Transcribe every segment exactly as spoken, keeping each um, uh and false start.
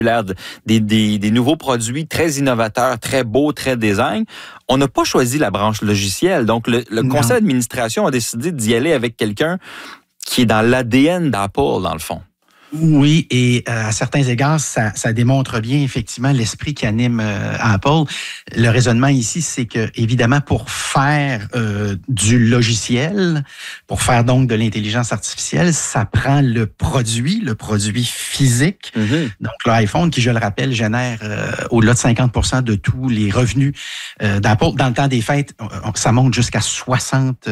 l'air de, des, des, des nouveaux produits très innovateurs, très beaux, très design. On n'a pas choisi la branche logicielle. Donc, le, le conseil d'administration a décidé d'y aller avec quelqu'un qui est dans l'A D N d'Apple, dans le fond. Oui, et euh, à certains égards, ça, ça démontre bien effectivement l'esprit qui anime euh, Apple. Le raisonnement ici, c'est que évidemment pour faire euh, du logiciel, pour faire donc de l'intelligence artificielle, ça prend le produit, le produit physique. Mm-hmm. Donc l'iPhone, qui je le rappelle, génère euh, au-delà de cinquante pour cent de tous les revenus euh, d'Apple. Dans le temps des fêtes, ça monte jusqu'à soixante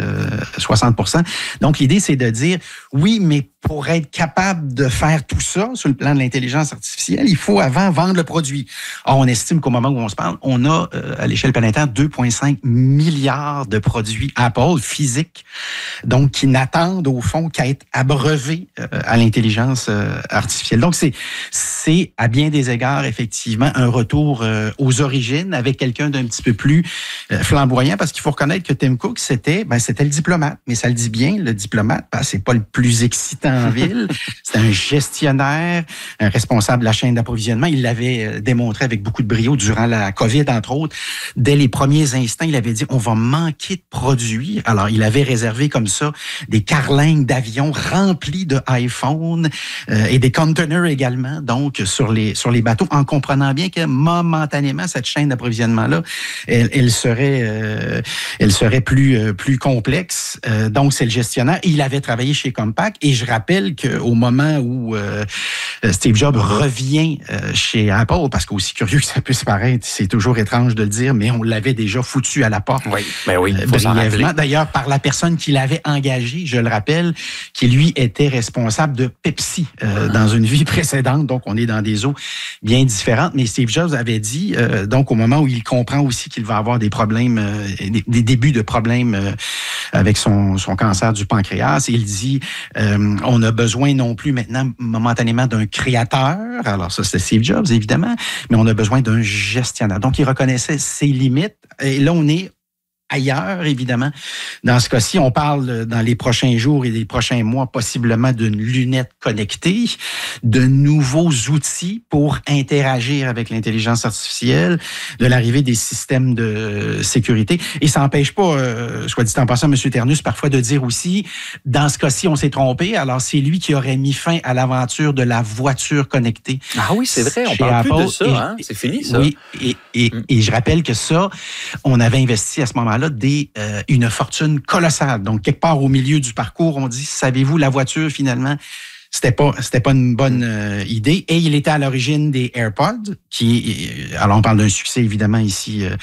pour cent. Donc l'idée, c'est de dire oui, mais pour être capable de faire tout ça sur le plan de l'intelligence artificielle, il faut avant vendre le produit. Or, on estime qu'au moment où on se parle, on a euh, à l'échelle planétaire deux virgule cinq milliards de produits Apple physiques, donc qui n'attendent au fond qu'à être abreuvés euh, à l'intelligence euh, artificielle. Donc, c'est, c'est à bien des égards, effectivement, un retour euh, aux origines avec quelqu'un d'un petit peu plus euh, flamboyant, parce qu'il faut reconnaître que Tim Cook, c'était, ben, c'était le diplomate. Mais ça le dit bien, le diplomate, ben, c'est pas le plus excitant en ville. C'est un gestionnaire, un responsable de la chaîne d'approvisionnement. Il l'avait démontré avec beaucoup de brio durant la COVID, entre autres. Dès les premiers instants, il avait dit on va manquer de produits. Alors, il avait réservé comme ça des carlingues d'avions remplis de iPhone euh, et des containers également, donc sur les sur les bateaux, en comprenant bien que momentanément cette chaîne d'approvisionnement-là, elle, elle serait euh, elle serait plus euh, plus complexe. Euh, donc, c'est le gestionnaire. Il avait travaillé chez Compaq et je rappelle qu'au moment où euh, Steve Jobs revient euh, chez Apple, parce qu'aussi curieux que ça puisse paraître, c'est toujours étrange de le dire, mais on l'avait déjà foutu à la porte. Oui, mais oui, euh, brièvement. D'ailleurs, par la personne qui l'avait engagé, je le rappelle, qui lui était responsable de Pepsi euh, ah. dans une vie précédente. Donc, on est dans des eaux bien différentes. Mais Steve Jobs avait dit, euh, donc au moment où il comprend aussi qu'il va avoir des problèmes, euh, des, des débuts de problèmes euh, avec son, son cancer du pancréas, il dit, euh, on a besoin non plus maintenant momentanément d'un créateur. Alors ça, c'est Steve Jobs, évidemment, mais on a besoin d'un gestionnaire. Donc, il reconnaissait ses limites. Et là, on est ailleurs, évidemment. Dans ce cas-ci, on parle dans les prochains jours et les prochains mois possiblement d'une lunette connectée, de nouveaux outils pour interagir avec l'intelligence artificielle, de l'arrivée des systèmes de sécurité. Et ça n'empêche pas, euh, soit dit en passant, M. Ternus, parfois de dire aussi, dans ce cas-ci, on s'est trompé. Alors, c'est lui qui aurait mis fin à l'aventure de la voiture connectée. Ah oui, c'est vrai, on parle Apple. plus de ça. Et, hein? C'est fini, ça. Oui, et, et, mm. et je rappelle que ça, on avait investi à ce moment-là Là, des, euh, une fortune colossale. Donc, quelque part au milieu du parcours, on dit, savez-vous, la voiture, finalement, c'était pas, c'était pas une bonne euh, idée. Et il était à l'origine des AirPods, qui, alors on parle d'un succès, évidemment, ici. Euh,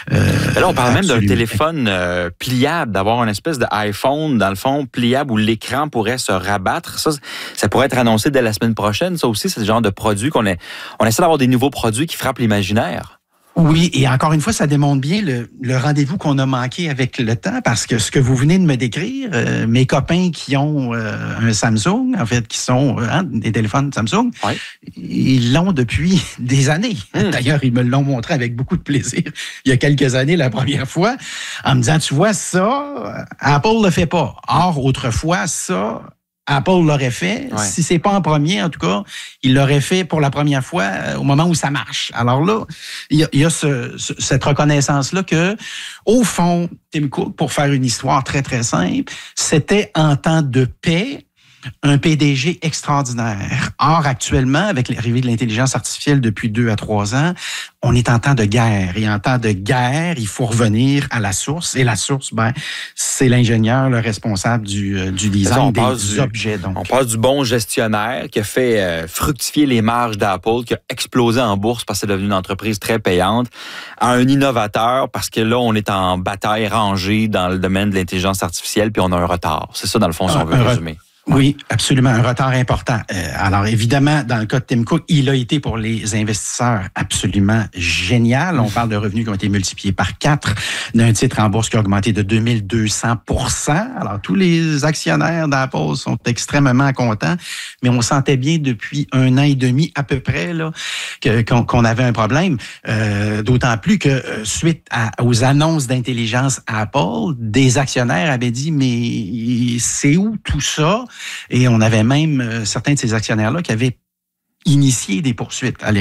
Là, on parle absolument. même d'un téléphone euh, pliable, d'avoir une espèce d'iPhone, dans le fond, pliable, où l'écran pourrait se rabattre. Ça, ça pourrait être annoncé dès la semaine prochaine. Ça aussi, c'est le genre de produit qu'on est, on essaie d'avoir des nouveaux produits qui frappent l'imaginaire. Oui, et encore une fois, ça démontre bien le, le rendez-vous qu'on a manqué avec le temps, parce que ce que vous venez de me décrire, euh, mes copains qui ont euh, un Samsung, en fait, qui sont euh, hein, des téléphones Samsung, ouais. ils l'ont depuis des années. Mmh. D'ailleurs, ils me l'ont montré avec beaucoup de plaisir il y a quelques années, la première fois, en me disant, tu vois, ça, Apple le fait pas. Or, autrefois, ça... Apple l'aurait fait. Ouais. Si c'est pas en premier, en tout cas, il l'aurait fait pour la première fois euh, au moment où ça marche. Alors là, il y a, il y a ce, ce, cette reconnaissance-là que, au fond, Tim Cook, pour faire une histoire très, très simple, c'était en temps de paix un P D G extraordinaire. Or, actuellement, avec l'arrivée de l'intelligence artificielle depuis deux à trois ans, on est en temps de guerre. Et en temps de guerre, il faut revenir à la source. Et la source, ben, c'est l'ingénieur, le responsable du, euh, du design des du, objets. Donc. On passe du bon gestionnaire qui a fait euh, fructifier les marges d'Apple, qui a explosé en bourse parce que c'est devenu une entreprise très payante, à un innovateur parce que là, on est en bataille rangée dans le domaine de l'intelligence artificielle puis on a un retard. C'est ça, dans le fond, si on veut résumer. Oui, absolument, un retard important. Euh, alors évidemment, dans le cas de Tim Cook, il a été pour les investisseurs absolument génial. On parle de revenus qui ont été multipliés par quatre, d'un titre en bourse qui a augmenté de deux mille deux cents pour cent. Alors tous les actionnaires d'Apple sont extrêmement contents, mais on sentait bien depuis un an et demi à peu près là que, qu'on, qu'on avait un problème. Euh, d'autant plus que euh, suite à, aux annonces d'intelligence à Apple, des actionnaires avaient dit mais c'est où tout ça? Et on avait même euh, certains de ces actionnaires-là qui avaient initié des poursuites à l'époque.